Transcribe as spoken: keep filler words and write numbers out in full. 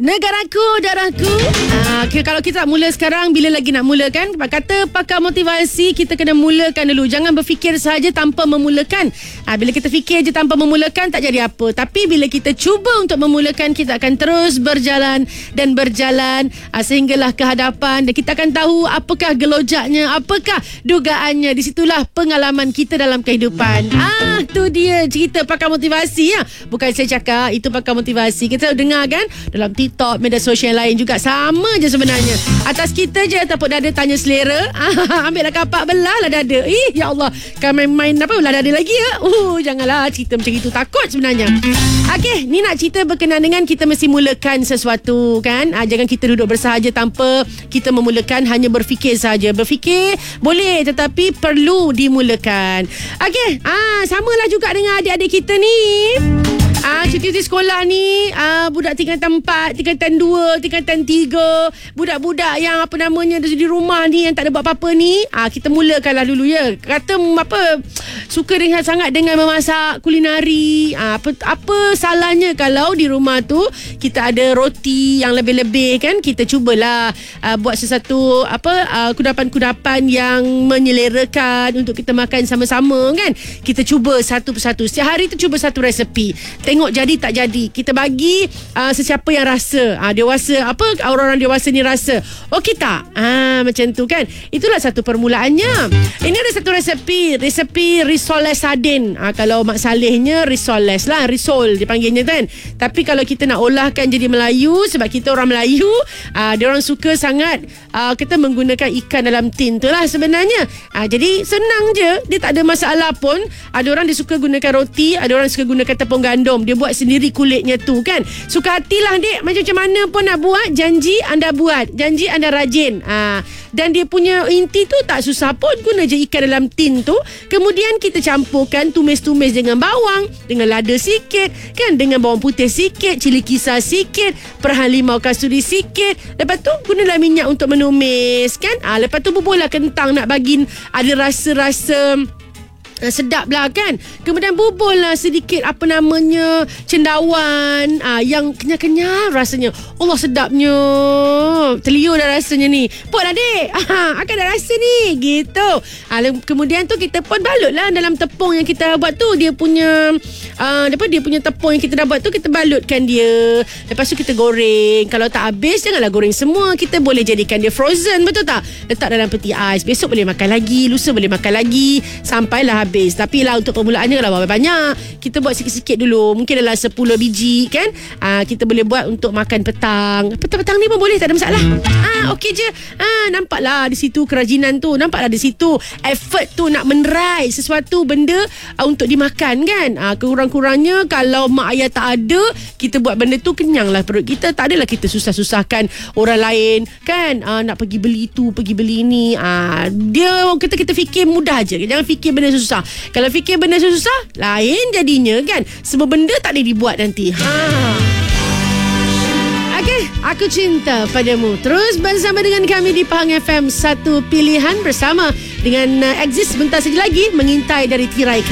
Negaraku, darahku. Ah, okay, kalau kita tak mula sekarang, bila lagi nak mula kan? Kata pakar motivasi, kita kena mulakan dulu. Jangan berfikir sahaja tanpa memulakan. Ah, bila kita fikir je tanpa memulakan, tak jadi apa. Tapi bila kita cuba untuk memulakan, kita akan terus berjalan dan berjalan ah, sehinggalah ke hadapan. Dan kita akan tahu apakah gelojaknya, apakah dugaannya. Disitulah pengalaman kita dalam kehidupan. Ah, tu dia cerita pakar motivasi ya. Bukan saya cakap, itu pakar motivasi. Kita dengar kan dalam TikTok, media sosial lain juga sama je sebenarnya. Atas kita je tepuk dada tanya selera. Ambil lah kapak belah lah dada. Ih, ya Allah. Kan main-main apa belah dada lagi ya? Uh, janganlah cerita macam itu. Takut sebenarnya. Okey, ni nak cerita berkenaan dengan kita mesti mulakan sesuatu kan. Ah, jangan kita duduk bersahaja tanpa kita memulakan, hanya berfikir saja. Berfikir boleh tetapi perlu dimulakan. Okey, ah, samalah juga dengan adik-adik kita ni. Ah, cuti-cuti sekolah ni, ah, budak tingkatan empat, tingkatan dua, tingkatan tiga, budak-budak yang apa namanya di rumah ni yang tak ada buat apa-apa ni, ah, kita mulakanlah dulu ya. Kata apa, suka dengan sangat dengan memasak kulinari. Ah, apa, apa salahnya kalau di rumah tu kita ada roti yang lebih-lebih kan? Kita cubalah ah, buat sesuatu apa ah, kudapan-kudapan yang menyelerakan untuk kita makan sama-sama kan? Kita cuba satu persatu. Setiap hari tu cuba satu resepi. Tengok jadi tak jadi. Kita bagi uh, sesiapa yang rasa. Uh, dewasa apa orang-orang dewasa ni rasa. Okey tak? Ah, macam tu kan. Itulah satu permulaannya. Ini ada satu resepi, resepi risoles sardin. Ah, kalau Mak Salehnya risoles lah, risol dipanggilnya kan. Tapi kalau kita nak olahkan jadi Melayu, sebab kita orang Melayu, ah, dia orang suka sangat ah, kita menggunakan ikan dalam tin tu lah sebenarnya. Ah, jadi senang je, dia tak ada masalah pun. Ada orang dia suka gunakan roti, ada orang suka gunakan tepung gandum. Dia buat sendiri kulitnya tu kan. Suka hatilah dek, macam-macam mana pun nak buat, janji anda buat, janji anda rajin. ha. Dan dia punya inti tu tak susah pun. Guna je ikan dalam tin tu, kemudian kita campurkan, tumis-tumis dengan bawang, dengan lada sikit kan, dengan bawang putih sikit, cili kisar sikit, perhan limau kasturi sikit. Lepas tu gunalah minyak untuk menumis kan. ha. Lepas tu bubuhlah kentang, nak bagi ada rasa-rasa Uh, sedap lah kan. Kemudian bubur lah sedikit apa namanya cendawan uh, yang kenyal-kenyal rasanya. Allah sedapnya. Terliur dah rasanya ni. Put lah dek, uh, akan dah rasa ni gitu. uh, Kemudian tu kita pun balut lah dalam tepung yang kita buat tu. Dia punya uh, apa, dia punya tepung yang kita dah buat tu, kita balutkan dia. Lepas tu kita goreng. Kalau tak habis, janganlah goreng semua. Kita boleh jadikan dia frozen, betul tak? Letak dalam peti ais. Besok boleh makan lagi, lusa boleh makan lagi, sampailah habis. Tapi lah untuk permulaannya kalau banyak, kita buat sikit-sikit dulu. Mungkin dalam sepuluh biji kan. Aa, kita boleh buat untuk makan petang. Petang-petang ni pun boleh, tak ada masalah. Ah, okey je. Ah, nampaklah di situ kerajinan tu, nampaklah di situ effort tu nak menerai sesuatu benda aa, untuk dimakan kan. Aa, kurang-kurangnya kalau mak ayah tak ada, kita buat benda tu, kenyanglah perut kita. Tak adalah kita susah-susahkan orang lain kan. Aa, nak pergi beli tu, pergi beli ni. Aa, dia kita kita fikir mudah je. Jangan fikir benda susah. Kalau fikir benda susah, lain jadinya kan. Semua benda tak boleh dibuat nanti. Ha. Okey, aku cinta padamu. Terus bersama dengan kami di Pahang F M, satu pilihan bersama dengan uh, Exist sebentar saja lagi mengintai dari tirai.